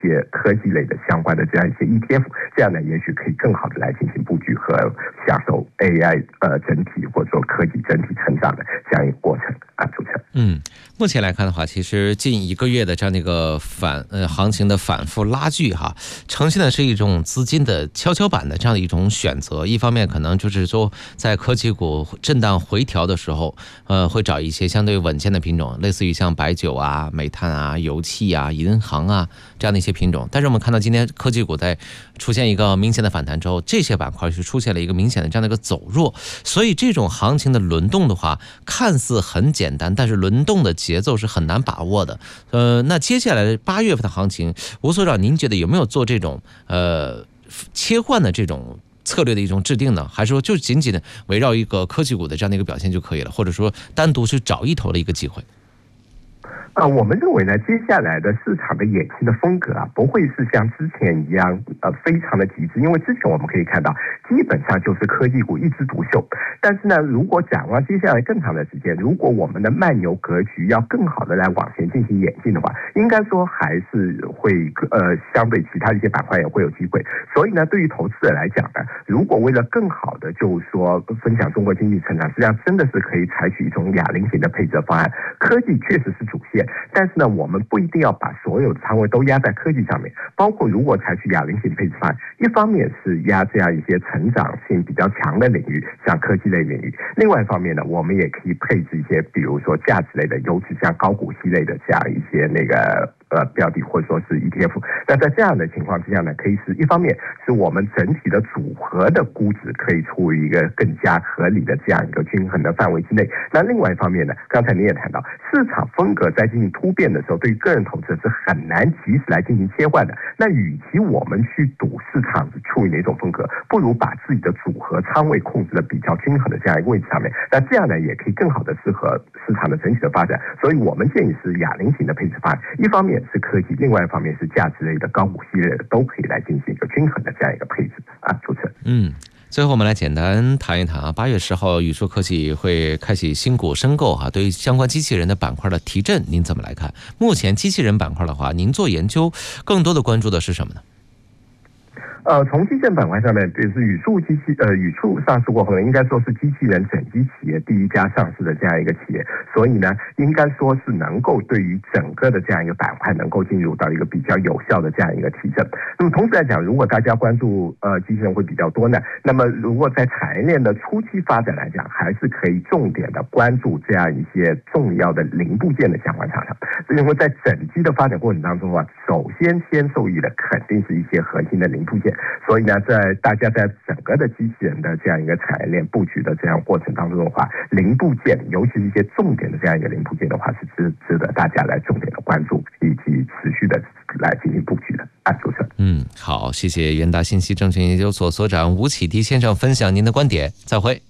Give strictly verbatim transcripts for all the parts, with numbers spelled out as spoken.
些科技类的相关的这样一些 E T F， 这样呢也许可以更好的来进行布局和享受 A I 呃整体或者说科技整体成长的这样一个过程啊，主持人。 嗯，目前来看的话，其实近一个月的这样的一个反呃行情的反复拉锯哈，呈现的是一种资金的跷跷板的这样的一种选择。一方面可能就是说在科技股震荡回调的时候，呃会找一些相对稳健的品种，类似于像白酒啊、煤炭啊、油气啊、银行啊这样的一些品种。但是我们看到今天科技股在出现一个明显的反弹之后，这些板块是出现了一个明显的这样的一个走弱，所以这种行情的轮动的话，看似很简单，但是轮动的节奏是很难把握的。呃，那接下来八月份的行情，吴所长，您觉得有没有做这种呃切换的这种策略的一种制定呢？还是说就仅仅的围绕一个科技股的这样的一个表现就可以了，或者说单独去找一头的一个机会？ 呃，我们认为呢，接下来的市场的演进的风格啊，不会是像之前一样，呃，非常的极致，因为之前我们可以看到，基本上就是科技股一枝独秀。但是呢，如果展望接下来更长的时间，如果我们的慢牛格局要更好的来往前进行演进的话，应该说还是会呃，相对其他一些板块也会有机会。所以呢，对于投资者来讲呢，如果为了更好的就是说分享中国经济成长，实际上真的是可以采取一种哑铃型的配置方案。科技确实是主线。但是呢，我们不一定要把所有的仓位都压在科技上面，包括如果采取哑铃型配置方案，一方面是压这样一些成长性比较强的领域，像科技类领域；另外一方面呢，我们也可以配置一些，比如说价值类的，尤其像高股息类的这样一些那个呃标的，或者说是 E T F。那在这样的情况之下呢，可以是一方面是我们整体的组合的估值可以处于一个更加合理的这样一个均衡的范围之内。那另外一方面呢，刚才您也谈到，市场风格在进行突变的时候，对于个人投资者是很难及时来进行切换的。那与其我们去赌市场是处于哪种风格，不如把自己的组合仓位控制的比较均衡的这样一个位置上面。那这样呢，也可以更好的适合市场的整体的发展。所以我们建议是哑铃型的配置方案，一方面是科技，另外一方面是价值类的、高股息类的，都可以来进行一个均衡的这样一个配置啊，主持人。 嗯。最后我们来简单谈一谈啊，八月十号宇硕科技会开启新股申购哈、啊，对于相关机器人的板块的提振，您怎么来看？目前机器人板块的话，您做研究更多的关注的是什么呢？ 呃，从基建板块上面，就是宇树机器呃宇树上市过后呢，应该说是机器人整机企业第一家上市的这样一个企业，所以呢，应该说是能够对于整个的这样一个板块能够进入到一个比较有效的这样一个提振。那么同时来讲，如果大家关注呃机器人会比较多呢，那么如果在产业链的初期发展来讲，还是可以重点的关注这样一些重要的零部件的相关厂商。因为在整机的发展过程当中啊，首先先受益的肯定是一些核心的零部件。所以呢，在大家在整个的机器人的这样一个产业链布局的这样过程当中的话，零部件，尤其是一些重点的这样一个零部件的话，是值值得大家来重点的关注以及持续的来进行布局的啊，主持人。 嗯，好，谢谢元达信息证券研究所所长吴启迪先生分享您的观点，再会。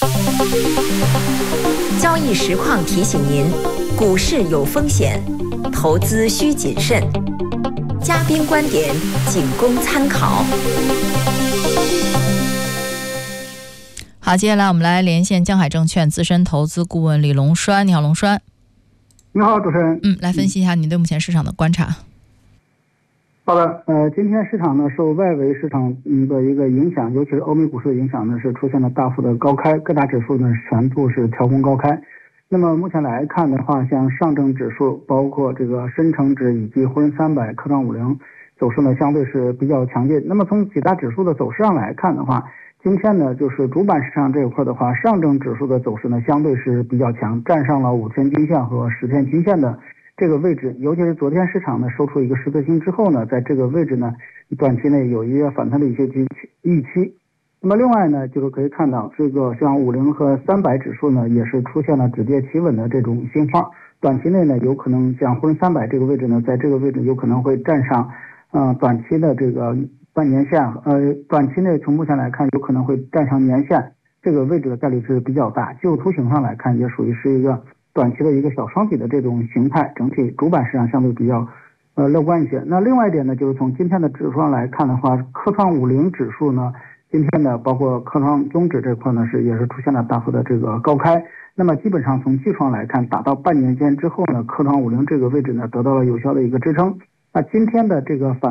交易实况提醒您，股市有风险，投资需谨慎。嘉宾观点仅供参考。 好，接下来我们来连线江海证券资深投资顾问李龙栓。你好，龙栓。 你好，主持人。 嗯，来分析一下你对目前市场的观察。 好的，呃，今天市场呢受外围市场的一个影响，尤其是欧美股市的影响呢，是出现了大幅的高开，各大指数呢全部是调空高开。那么目前来看的话，像上证指数、包括这个深成指以及沪深三百、科创五零走势呢，相对是比较强劲。那么从几大指数的走势上来看的话，今天呢就是主板市场这一块的话，上证指数的走势呢相对是比较强，站上了五天均线和十天均线的这个位置。尤其是昨天市场呢收出一个十字星之后呢，在这个位置呢短期内有一个反弹的一些预期。那么另外呢，就是可以看到这个像五零和三百指数呢，也是出现了止跌企稳的这种信号。短期内呢，有可能像沪深三百这个位置呢，在这个位置有可能会站上，呃，短期的这个半年线，呃，短期内从目前来看，有可能会站上年线，这个位置的概率是比较大。就图形上来看，也属于是一个短期的一个小双底的这种形态，整体主板市场相对比较呃乐观一些。那另外一点呢，就是从今天的指数上来看的话，科创五零指数呢，今天呢，包括科创中指这块呢，是也是出现了大幅的这个高开。那么基本上从技术上来看，打到半年线之后呢，科创五零这个位置呢，得到了有效的一个支撑。 那今天的这个反